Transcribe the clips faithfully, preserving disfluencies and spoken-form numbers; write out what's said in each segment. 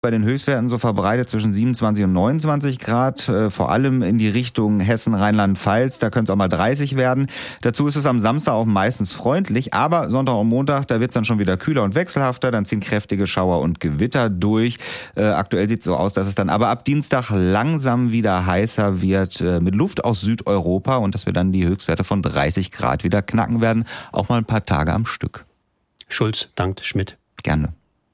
Bei den Höchstwerten so verbreitet zwischen siebenundzwanzig und neunundzwanzig Grad, äh, vor allem in die Richtung Hessen, Rheinland-Pfalz, da könnte es auch mal dreißig werden. Dazu ist es am Samstag auch meistens freundlich, aber Sonntag und Montag, da wird es dann schon wieder kühler und wechselhafter, dann ziehen kräftige Schauer und Gewitter durch. Äh, aktuell sieht es so aus, dass es dann aber ab Dienstag langsam wieder heißer wird äh, mit Luft aus Südeuropa und dass wir dann die Höchstwerte von dreißig Grad wieder knacken werden, auch mal ein paar Tage am Stück. Schulz dankt Schmidt. Gerne.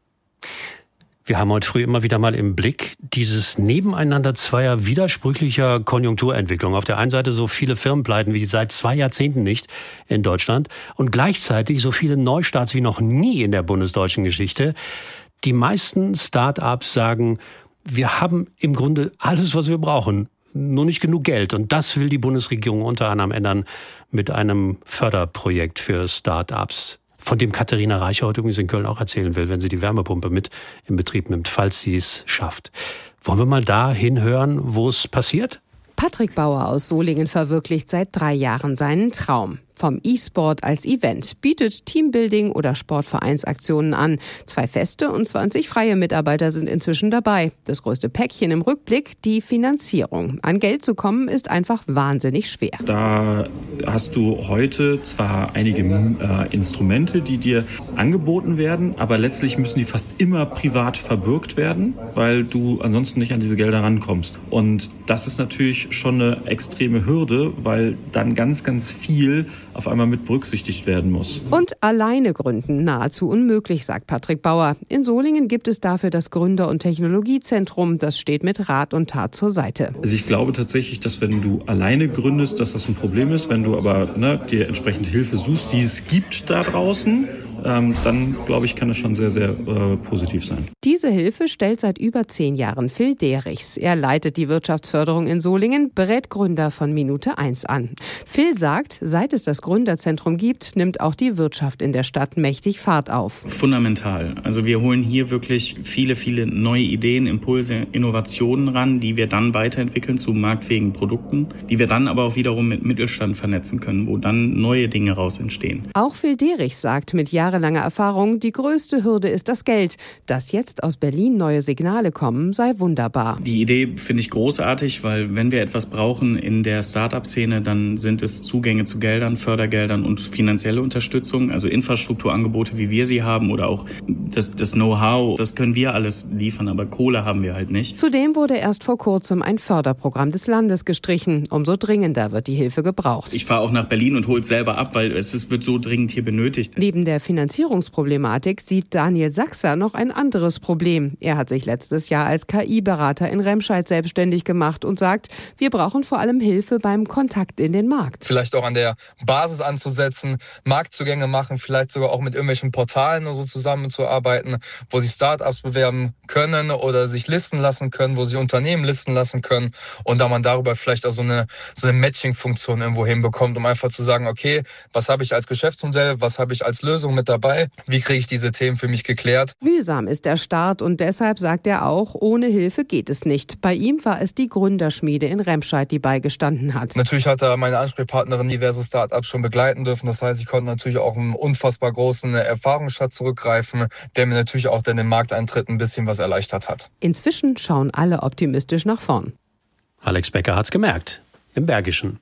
Wir haben heute früh immer wieder mal im Blick dieses Nebeneinander zweier widersprüchlicher Konjunkturentwicklungen. Auf der einen Seite so viele Firmenpleiten wie seit zwei Jahrzehnten nicht in Deutschland und gleichzeitig so viele Neustarts wie noch nie in der bundesdeutschen Geschichte. Die meisten Start-ups sagen, wir haben im Grunde alles, was wir brauchen, nur nicht genug Geld. Und das will die Bundesregierung unter anderem ändern mit einem Förderprojekt für Start-ups, von dem Katharina Reiche heute übrigens in Köln auch erzählen will, wenn sie die Wärmepumpe mit in Betrieb nimmt, falls sie es schafft. Wollen wir mal da hinhören, wo es passiert? Patrick Bauer aus Solingen verwirklicht seit drei Jahren seinen Traum. Vom E-Sport als Event, bietet Teambuilding- oder Sportvereinsaktionen an. Zwei feste und zwanzig freie Mitarbeiter sind inzwischen dabei. Das größte Päckchen im Rückblick, die Finanzierung. An Geld zu kommen, ist einfach wahnsinnig schwer. Da hast du heute zwar einige äh, Instrumente, die dir angeboten werden, aber letztlich müssen die fast immer privat verbürgt werden, weil du ansonsten nicht an diese Gelder rankommst. Und das ist natürlich schon eine extreme Hürde, weil dann ganz, ganz viel auf einmal mit berücksichtigt werden muss. Und alleine gründen nahezu unmöglich, sagt Patrick Bauer. In Solingen gibt es dafür das Gründer- und Technologiezentrum. Das steht mit Rat und Tat zur Seite. Also ich glaube tatsächlich, dass wenn du alleine gründest, dass das ein Problem ist. Wenn du aber ne, dir entsprechende Hilfe suchst, die es gibt da draußen, ähm, dann glaube ich, kann das schon sehr, sehr äh, positiv sein. Diese Hilfe stellt seit über zehn Jahren Phil Derichs. Er leitet die Wirtschaftsförderung in Solingen, berät Gründer von Minute eins an. Phil sagt, seit es das Gründerzentrum gibt, nimmt auch die Wirtschaft in der Stadt mächtig Fahrt auf. Fundamental. Also wir holen hier wirklich viele, viele neue Ideen, Impulse, Innovationen ran, die wir dann weiterentwickeln zu marktfähigen Produkten, die wir dann aber auch wiederum mit Mittelstand vernetzen können, wo dann neue Dinge raus entstehen. Auch Phil Derichs sagt mit jahrelanger Erfahrung, die größte Hürde ist das Geld. Dass jetzt aus Berlin neue Signale kommen, sei wunderbar. Die Idee finde ich großartig, weil wenn wir etwas brauchen in der Start-up-Szene, dann sind es Zugänge zu Geldern, Fördergeldern und finanzielle Unterstützung, also Infrastrukturangebote, wie wir sie haben oder auch das, das Know-how, das können wir alles liefern, aber Kohle haben wir halt nicht. Zudem wurde erst vor kurzem ein Förderprogramm des Landes gestrichen. Umso dringender wird die Hilfe gebraucht. Ich fahre auch nach Berlin und hole es selber ab, weil es, es wird so dringend hier benötigt. Neben der Finanzierungsproblematik sieht Daniel Sachser noch ein anderes Problem. Er hat sich letztes Jahr als K I-Berater in Remscheid selbstständig gemacht und sagt, wir brauchen vor allem Hilfe beim Kontakt in den Markt. Vielleicht auch an der Basis anzusetzen, Marktzugänge machen, vielleicht sogar auch mit irgendwelchen Portalen oder so zusammenzuarbeiten, wo sich Startups bewerben können oder sich listen lassen können, wo sich Unternehmen listen lassen können und da man darüber vielleicht auch so eine, so eine Matching-Funktion irgendwo hinbekommt, um einfach zu sagen, okay, was habe ich als Geschäftsmodell, was habe ich als Lösung mit dabei, wie kriege ich diese Themen für mich geklärt. Mühsam ist der Start und deshalb sagt er auch, ohne Hilfe geht es nicht. Bei ihm war es die Gründerschmiede in Remscheid, die beigestanden hat. Natürlich hat er meine Ansprechpartnerin diverse Startups schon begleiten dürfen. Das heißt, ich konnte natürlich auch einen unfassbar großen Erfahrungsschatz zurückgreifen, der mir natürlich auch dann den Markteintritt ein bisschen was erleichtert hat. Inzwischen schauen alle optimistisch nach vorn. Alex Becker hat's gemerkt, im Bergischen.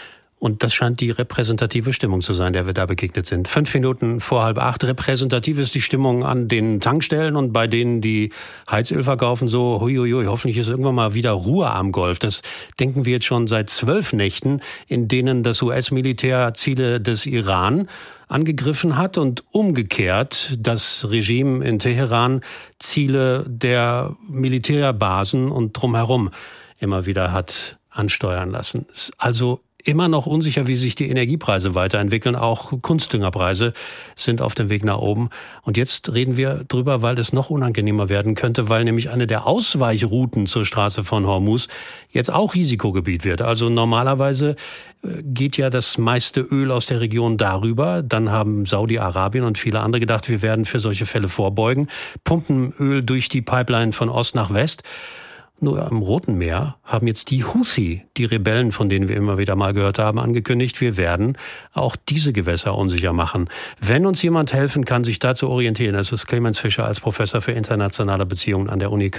Und das scheint die repräsentative Stimmung zu sein, der wir da begegnet sind. Fünf Minuten vor halb acht. Repräsentativ ist die Stimmung an den Tankstellen und bei denen, die Heizöl verkaufen, so huiuiui, hoffentlich ist irgendwann mal wieder Ruhe am Golf. Das denken wir jetzt schon seit zwölf Nächten, in denen das U S-Militär Ziele des Iran angegriffen hat und umgekehrt das Regime in Teheran Ziele der Militärbasen und drumherum immer wieder hat ansteuern lassen. Also immer noch unsicher, wie sich die Energiepreise weiterentwickeln. Auch Kunstdüngerpreise sind auf dem Weg nach oben. Und jetzt reden wir drüber, weil es noch unangenehmer werden könnte, weil nämlich eine der Ausweichrouten zur Straße von Hormuz jetzt auch Risikogebiet wird. Also normalerweise geht ja das meiste Öl aus der Region darüber. Dann haben Saudi-Arabien und viele andere gedacht, wir werden für solche Fälle vorbeugen, pumpen Öl durch die Pipeline von Ost nach West. Nur am Roten Meer haben jetzt die Houthi, die Rebellen, von denen wir immer wieder mal gehört haben, angekündigt, wir werden auch diese Gewässer unsicher machen. Wenn uns jemand helfen kann, sich da zu orientieren, das ist Clemens Fischer als Professor für internationale Beziehungen an der Uni Köln.